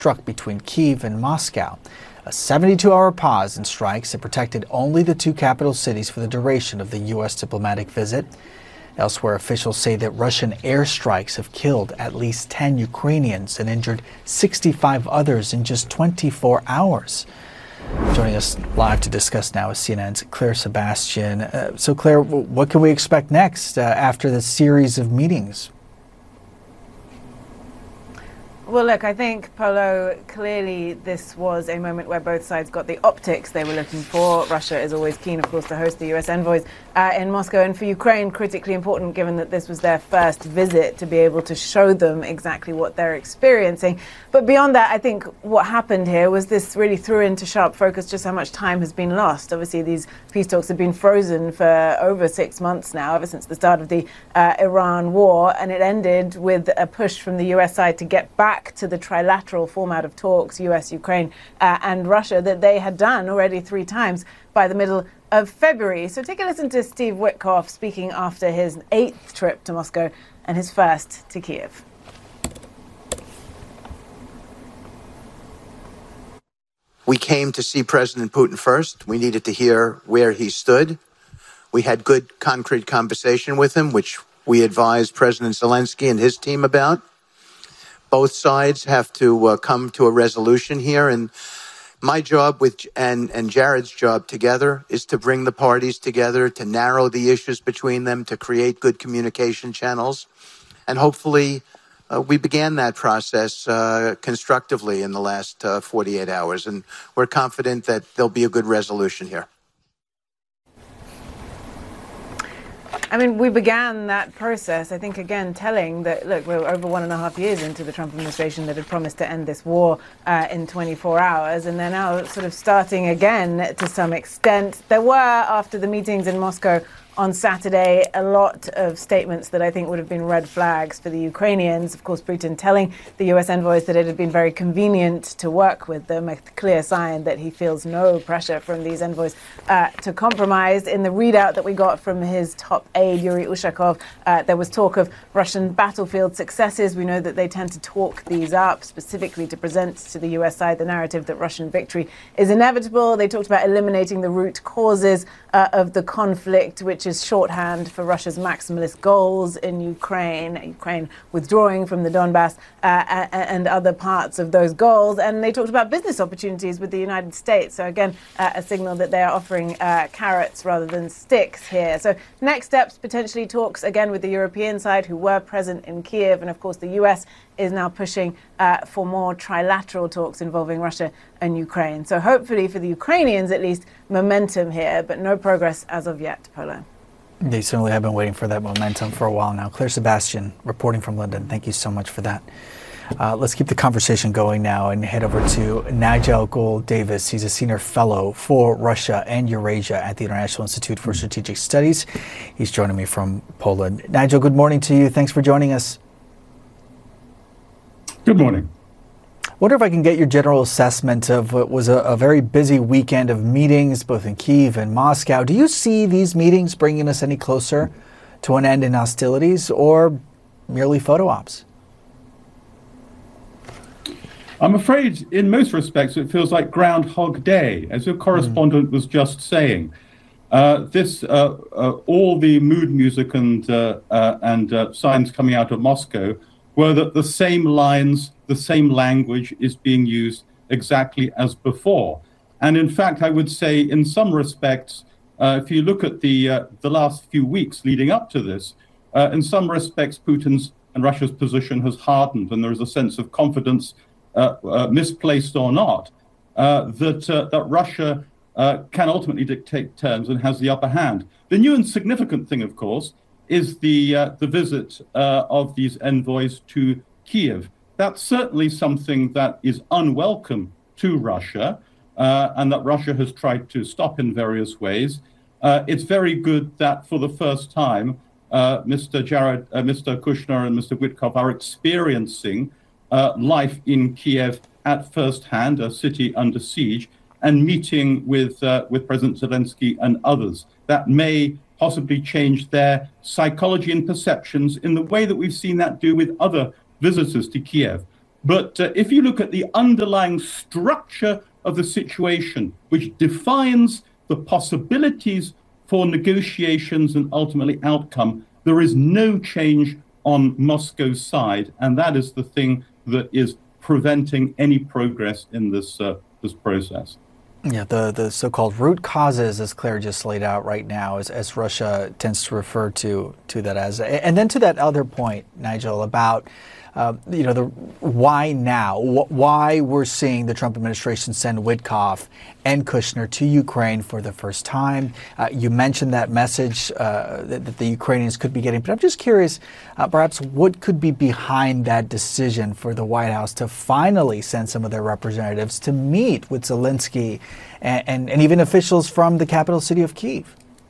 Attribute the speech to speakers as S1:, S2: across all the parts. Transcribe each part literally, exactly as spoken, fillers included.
S1: struck between Kyiv and Moscow. A seventy-two hour pause in strikes that protected only the two capital cities for the duration of the U S diplomatic visit. Elsewhere, officials say that Russian airstrikes have killed at least ten Ukrainians and injured sixty-five others in just twenty-four hours. Joining us live to discuss now is C N N's Claire Sebastian. Uh, so, Claire, what can we expect next uh, after this series of meetings?
S2: Well, look, I think, Polo, clearly this was a moment where both sides got the optics they were looking for. Russia is always keen, of course, to host the U S envoys uh, in Moscow. And for Ukraine, critically important, given that this was their first visit, to be able to show them exactly what they're experiencing. But beyond that, I think what happened here was this really threw into sharp focus just how much time has been lost. Obviously, these peace talks have been frozen for over six months now, ever since the start of the uh, Iran war. And it ended with a push from the U S side to get back to the trilateral format of talks, U S, Ukraine uh, and Russia, that they had done already three times by the middle of February. So take a listen to Steve Witkoff speaking after his eighth trip to Moscow and his first to Kyiv.
S3: We came to see President Putin first. We needed to hear where he stood. We had good, concrete conversation with him, which we advised President Zelensky and his team about. Both sides have to uh, come to a resolution here, and my job with and and Jared's job together is to bring the parties together, to narrow the issues between them, to create good communication channels, and hopefully uh, we began that process uh, constructively in the last uh, forty-eight hours, and we're confident that there'll be a good resolution here.
S2: I mean, we began that process, I think, again, telling that, look, we're over one and a half years into the Trump administration that had promised to end this war uh, in twenty-four hours, and they're now sort of starting again to some extent. There were, after the meetings in Moscow on Saturday, a lot of statements that I think would have been red flags for the Ukrainians. Of course, Putin telling the U S envoys that it had been very convenient to work with them, a clear sign that he feels no pressure from these envoys uh, to compromise. In the readout that we got from his top aide, Yuri Ushakov, uh, there was talk of Russian battlefield successes. We know that they tend to talk these up, specifically to present to the U S side the narrative that Russian victory is inevitable. They talked about eliminating the root causes uh, of the conflict, which is shorthand for Russia's maximalist goals in Ukraine, Ukraine withdrawing from the Donbass uh, and other parts of those goals. And they talked about business opportunities with the United States. So again, uh, a signal that they are offering uh, carrots rather than sticks here. So next steps, potentially talks again with the European side who were present in Kyiv. And of course, the U S is now pushing uh, for more trilateral talks involving Russia and Ukraine. So hopefully for the Ukrainians, at least, momentum here, but no progress as of yet, Polo.
S1: They certainly have been waiting for that momentum for a while now. Claire Sebastian, reporting from London. Thank you so much for that. Uh, let's keep the conversation going now and head over to Nigel Gould-Davis. He's a senior fellow for Russia and Eurasia at the International Institute for Strategic Studies. He's joining me from Poland. Nigel, good morning to you. Thanks for joining us.
S4: Good morning.
S1: I wonder if I can get your general assessment of what was a, a very busy weekend of meetings, both in Kyiv and Moscow. Do you see these meetings bringing us any closer to an end in hostilities, or merely photo ops?
S4: I'm afraid in most respects it feels like Groundhog Day, as your correspondent mm. was just saying. Uh, this, uh, uh, all the mood music and, uh, uh, and uh, signs coming out of Moscow were that the same lines, the same language is being used exactly as before. And in fact, I would say in some respects, uh, if you look at the, uh, the last few weeks leading up to this, uh, in some respects, Putin's and Russia's position has hardened, and there is a sense of confidence, uh, uh, misplaced or not, uh, that, uh, that Russia uh, can ultimately dictate terms and has the upper hand. The new and significant thing, of course, is the uh, the visit uh, of these envoys to Kyiv. That's certainly something that is unwelcome to Russia, uh, and that Russia has tried to stop in various ways. Uh, it's very good that for the first time, uh, Mister Jared, uh, Mister Kushner and Mister Witkoff are experiencing uh, life in Kyiv at first hand, a city under siege, and meeting with uh, with President Zelensky and others. That may possibly change their psychology and perceptions in the way that we've seen that do with other visitors to Kyiv. But uh, if you look at the underlying structure of the situation, which defines the possibilities for negotiations and ultimately outcome, there is no change on Moscow's side. And that is the thing that is preventing any progress in this, uh, this process.
S1: Yeah, the, the so-called root causes, as Claire just laid out right now, as, as Russia tends to refer to to that as. And then to that other point, Nigel, about uh, you know the why now, wh- why we're seeing the Trump administration send Witkoff and Kushner to Ukraine for the first time. Uh, you mentioned that message uh, that, that the Ukrainians could be getting, but I'm just curious, uh, perhaps what could be behind that decision for the White House to finally send some of their representatives to meet with Zelensky and, and, and even officials from the capital city of Kyiv?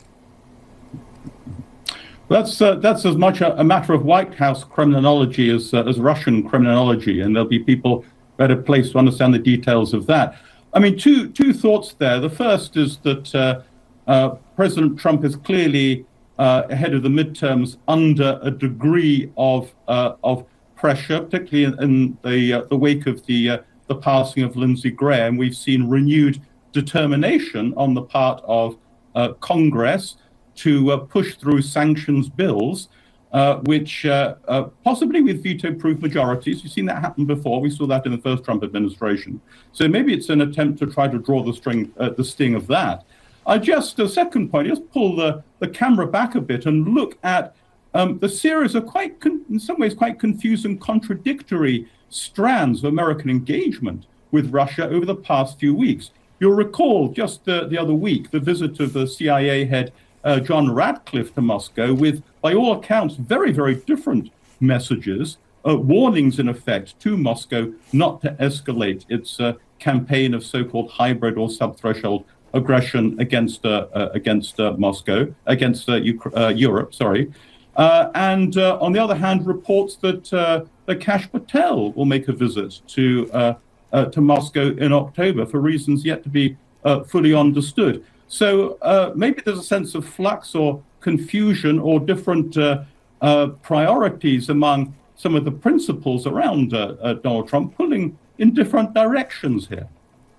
S4: That's uh, that's as much a, a matter of White House criminology as uh, as Russian criminology, and there'll be people better placed to understand the details of that. I mean, two two thoughts there. The first is that uh, uh, President Trump is clearly uh, ahead of the midterms under a degree of uh, of pressure, particularly in, in the uh, the wake of the uh, the passing of Lindsey Graham. We've seen renewed determination on the part of uh, Congress to uh, push through sanctions bills, uh, which uh, uh, possibly with veto-proof majorities. You've seen that happen before. We saw that in the first Trump administration. So maybe it's an attempt to try to draw the string, uh, the sting of that. I just, a second point, just pull the, the camera back a bit and look at um, the series of quite, con- in some ways, quite confusing, contradictory strands of American engagement with Russia over the past few weeks. You'll recall just the, the other week, the visit of the C I A head Uh, John Radcliffe to Moscow with, by all accounts, very, very different messages, uh, warnings in effect to Moscow not to escalate its uh, campaign of so-called hybrid or sub-threshold aggression against uh, uh, against uh, Moscow, against uh, Uk- uh, Europe, sorry. Uh, and uh, on the other hand, reports that uh, that Kash Patel will make a visit to uh, uh, to Moscow in October for reasons yet to be uh, fully understood. So uh, maybe there's a sense of flux or confusion or different uh, uh, priorities among some of the principles around uh, uh, Donald Trump pulling in different directions here.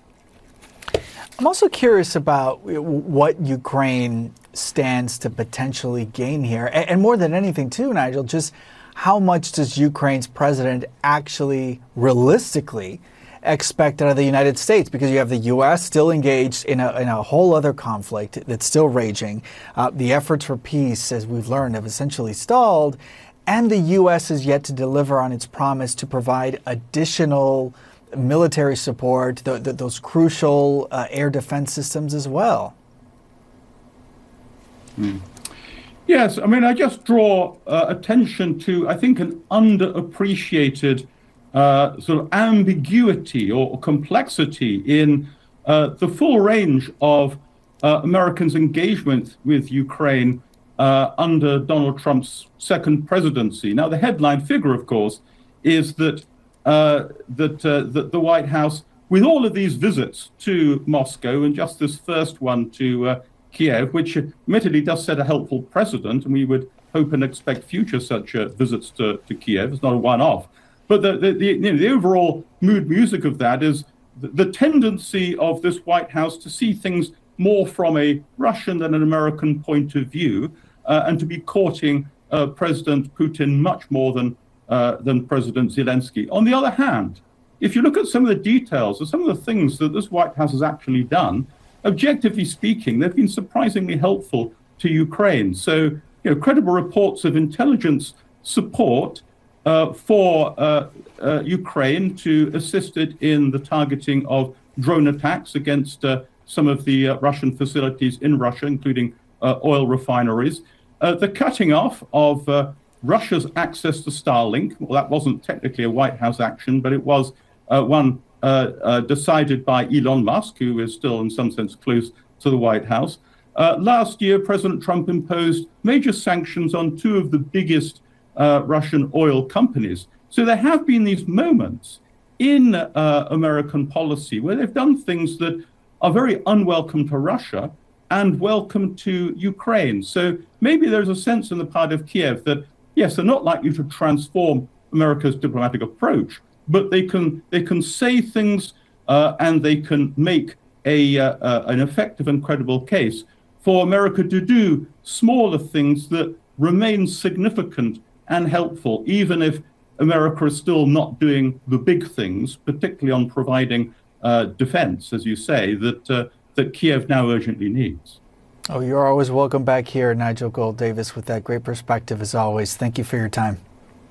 S1: I'm also curious about what Ukraine stands to potentially gain here. And more than anything, too, Nigel, just how much does Ukraine's president actually realistically expect out of the United States? Because you have the U S still engaged in a, in a whole other conflict that's still raging. Uh, the efforts for peace, as we've learned, have essentially stalled. And the U S is yet to deliver on its promise to provide additional military support, the, the, those crucial uh, air defense systems as well.
S4: Hmm. Yes, I mean, I just draw uh, attention to, I think, an underappreciated uh, sort of ambiguity or complexity in uh, the full range of uh, Americans' engagement with Ukraine uh, under Donald Trump's second presidency. Now, the headline figure, of course, is that uh, that, uh, that the White House, with all of these visits to Moscow and just this first one to uh, Kiev, which admittedly does set a helpful precedent, and we would hope and expect future such uh, visits to, to Kiev. It's not a one-off. But the, the, the, you know, the overall mood music of that is the, the tendency of this White House to see things more from a Russian than an American point of view, uh, and to be courting uh, President Putin much more than, uh, than President Zelensky. On the other hand, if you look at some of the details of some of the things that this White House has actually done, objectively speaking, they've been surprisingly helpful to Ukraine. So, you know, credible reports of intelligence support uh, for uh, uh, Ukraine to assist it in the targeting of drone attacks against uh, some of the uh, Russian facilities in Russia, including uh, oil refineries. Uh, the cutting off of uh, Russia's access to Starlink. Well, that wasn't technically a White House action, but it was uh, one Uh, uh, decided by Elon Musk, who is still in some sense close to the White House. Uh, last year, President Trump imposed major sanctions on two of the biggest uh, Russian oil companies. So there have been these moments in uh, American policy where they've done things that are very unwelcome to Russia and welcome to Ukraine. So maybe there's a sense on the part of Kiev that, yes, they're not likely to transform America's diplomatic approach, but they can they can say things uh, and they can make a uh, uh, an effective and credible case for America to do smaller things that remain significant and helpful, even if America is still not doing the big things, particularly on providing uh, defense, as you say, that uh, that Kiev now urgently needs.
S1: Oh, you're always welcome back here, Nigel Gould-Davis, with that great perspective as always. Thank you for your time.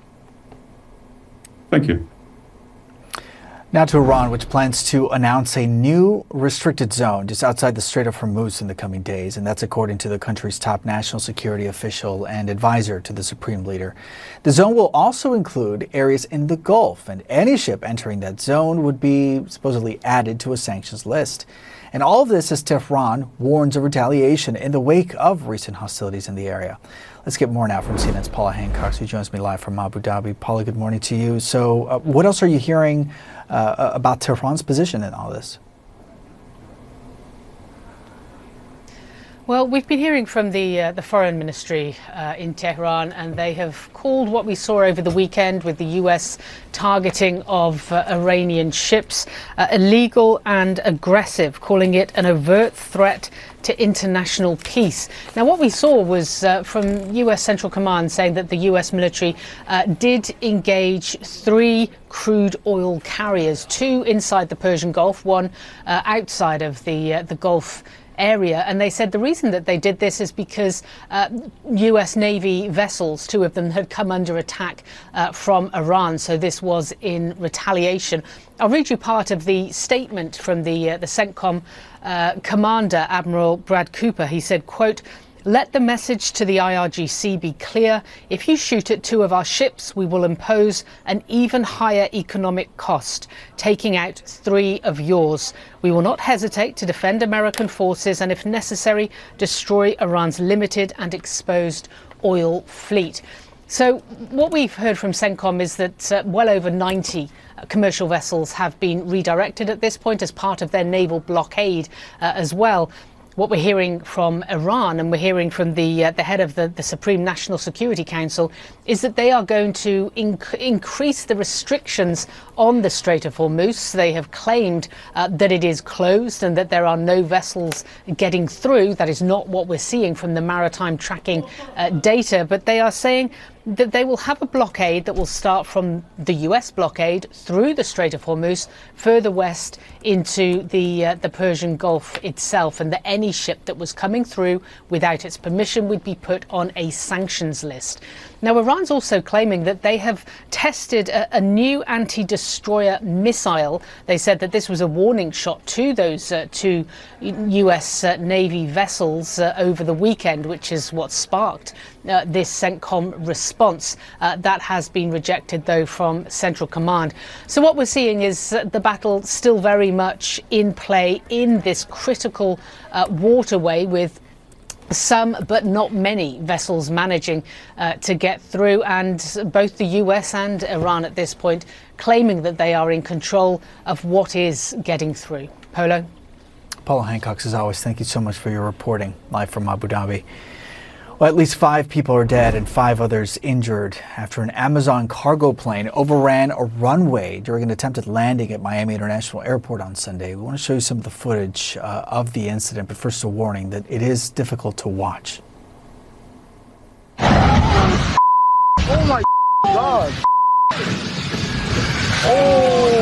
S4: Thank you.
S1: Now to Iran, which plans to announce a new restricted zone just outside the Strait of Hormuz in the coming days, and that's according to the country's top national security official and advisor to the supreme leader. The zone will also include areas in the Gulf, and any ship entering that zone would be supposedly added to a sanctions list. And all of this as Tehran warns of retaliation in the wake of recent hostilities in the area. Let's get more now from C N N's Paula Hancock, who joins me live from Abu Dhabi. Paula, good morning to you. So uh, what else are you hearing uh, about Tehran's position in all this?
S5: Well, we've been hearing from the uh, the foreign ministry uh, in Tehran, and they have called what we saw over the weekend with the U S targeting of uh, Iranian ships uh, illegal and aggressive, calling it an overt threat to international peace. Now, what we saw was uh, from U S Central Command saying that the U S military uh, did engage three crude oil carriers, two inside the Persian Gulf, one uh, outside of the uh, the Gulf area, and they said the reason that they did this is because uh, U S Navy vessels, two of them, had come under attack uh, from Iran, so this was in retaliation. I'll read you part of the statement from the uh, the CENTCOM uh, commander, Admiral Brad Cooper. He said, quote, "Let the message to the I R G C be clear. If you shoot at two of our ships, we will impose an even higher economic cost, taking out three of yours. We will not hesitate to defend American forces and, if necessary, destroy Iran's limited and exposed oil fleet." So what we've heard from CENTCOM is that uh, well over ninety uh, commercial vessels have been redirected at this point as part of their naval blockade uh, as well. What we're hearing from Iran, and we're hearing from the uh, the head of the, the Supreme National Security Council, is that they are going to inc increase the restrictions on the Strait of Hormuz. They have claimed uh, that it is closed and that there are no vessels getting through. That is not what we're seeing from the maritime tracking uh, data, but they are saying that they will have a blockade that will start from the U S blockade through the Strait of Hormuz, further west into the uh, the Persian Gulf itself, and that any ship that was coming through without its permission would be put on a sanctions list. Now, Iran's also claiming that they have tested a, a new anti-destroyer missile. They said that this was a warning shot to those uh, two U S uh, Navy vessels uh, over the weekend, which is what sparked uh, this CENTCOM response. Uh, that has been rejected, though, from Central Command. So what we're seeing is uh, the battle still very much in play in this critical uh, waterway, with some but not many vessels managing uh, to get through, and both the U S and Iran at this point claiming that they are in control of what is getting through. Polo?
S1: Paula Hancock, as always, thank you so much for your reporting live from Abu Dhabi. Well, at least five people are dead and five others injured after an Amazon cargo plane overran a runway during an attempted landing at Miami International Airport on Sunday. We want to show you some of the footage uh, of the incident, but first a warning that it is difficult to watch.
S6: Oh my God! Oh!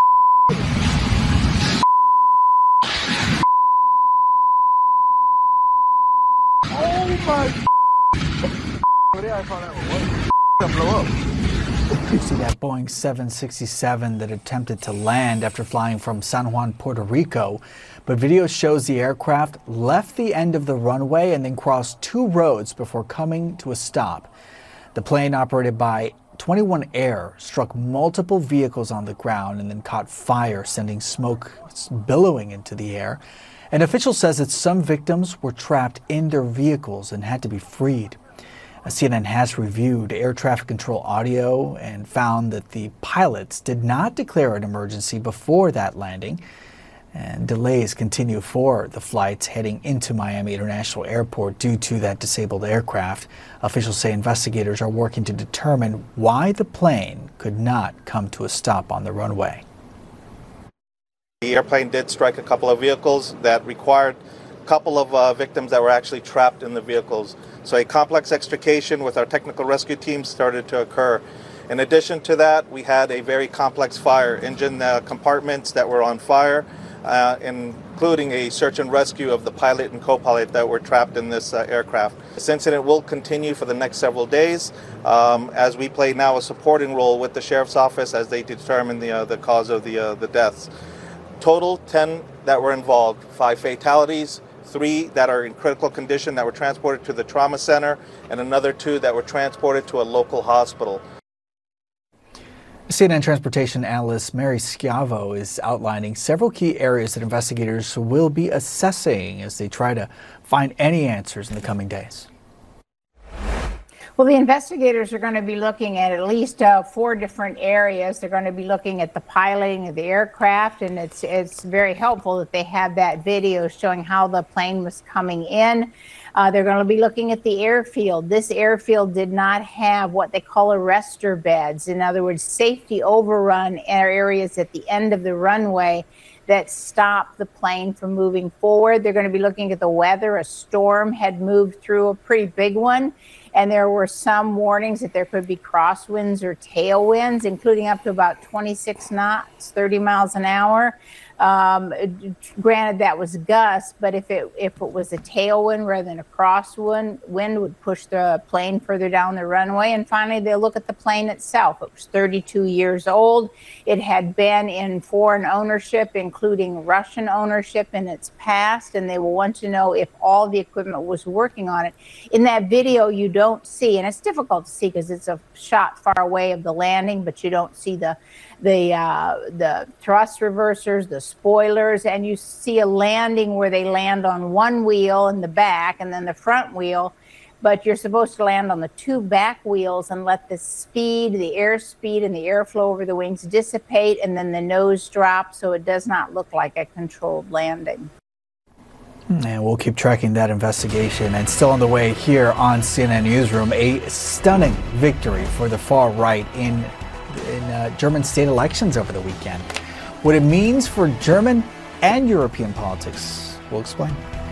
S6: Oh my!
S1: You see that Boeing seven sixty-seven that attempted to land after flying from San Juan, Puerto Rico. But video shows the aircraft left the end of the runway and then crossed two roads before coming to a stop. The plane, operated by twenty-one Air, struck multiple vehicles on the ground and then caught fire, sending smoke billowing into the air. An official says that some victims were trapped in their vehicles and had to be freed. C N N has reviewed air traffic control audio and found that the pilots did not declare an emergency before that landing. And delays continue for the flights heading into Miami International Airport due to that disabled aircraft. Officials say investigators are working to determine why the plane could not come to a stop on the runway.
S7: The airplane did strike a couple of vehicles that required a couple of uh, victims that were actually trapped in the vehicles. So a complex extrication with our technical rescue team started to occur. In addition to that, we had a very complex fire, engine uh, compartments that were on fire, uh, including a search and rescue of the pilot and co-pilot that were trapped in this uh, aircraft. This incident will continue for the next several days um, as we play now a supporting role with the Sheriff's Office as they determine the, uh, the cause of the, uh, the deaths. Total ten that were involved, five fatalities, three that are in critical condition that were transported to the trauma center, and another two that were transported to a local hospital.
S1: C N N transportation analyst Mary Schiavo is outlining several key areas that investigators will be assessing as they try to find any answers in the coming days.
S8: Well, the investigators are going to be looking at at least uh, four different areas. They're going to be looking at the piloting of the aircraft, and it's it's very helpful that they have that video showing how the plane was coming in. Uh, they're going to be looking at the airfield. This airfield did not have what they call arrestor beds. In other words, safety overrun areas at the end of the runway that stop the plane from moving forward. They're going to be looking at the weather. A storm had moved through, a pretty big one, and there were some warnings that there could be crosswinds or tailwinds, including up to about twenty-six knots, thirty miles an hour. Um, granted, that was gusts, but if it if it was a tailwind rather than a crosswind, wind would push the plane further down the runway. And finally, they'll look at the plane itself. It was thirty-two years old. It had been in foreign ownership, including Russian ownership in its past, and they will want to know if all the equipment was working on it. In that video, you don't see, and it's difficult to see because it's a shot far away of the landing, but you don't see the the uh, the thrust reversers, the spoilers, and you see a landing where they land on one wheel in the back and then the front wheel, but you're supposed to land on the two back wheels and let the speed, the airspeed and the airflow over the wings dissipate, and then the nose drop so it does not look like a controlled landing.
S1: And we'll keep tracking that investigation. And still on the way here on C N N Newsroom, a stunning victory for the far right in in uh, German state elections over the weekend. What it means for German and European politics, we'll explain.